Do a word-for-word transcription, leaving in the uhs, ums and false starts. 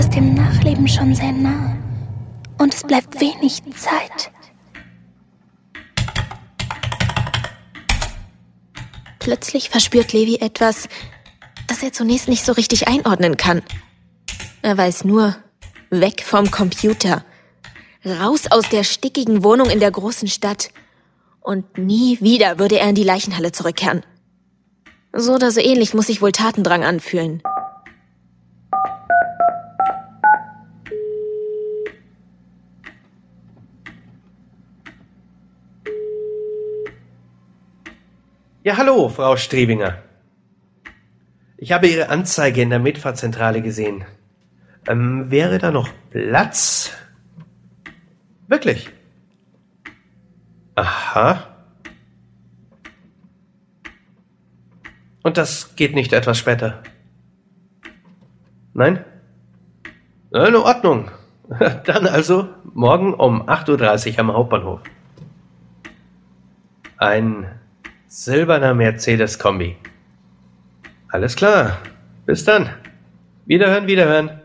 ist dem Nachleben schon sehr nah. Und es bleibt wenig Zeit. Plötzlich verspürt Levi etwas, das er zunächst nicht so richtig einordnen kann. Er weiß nur, weg vom Computer. Raus aus der stickigen Wohnung in der großen Stadt. Und nie wieder würde er in die Leichenhalle zurückkehren. So oder so ähnlich muss sich wohl Tatendrang anfühlen. Ja, hallo, Frau Strebinger. Ich habe Ihre Anzeige in der Mitfahrzentrale gesehen. Ähm, wäre da noch Platz? Wirklich? Aha. Und das geht nicht etwas später? Nein? In Ordnung. Dann also morgen um acht Uhr dreißig am Hauptbahnhof. Ein silberner Mercedes-Kombi. Alles klar. Bis dann. Wiederhören, wiederhören.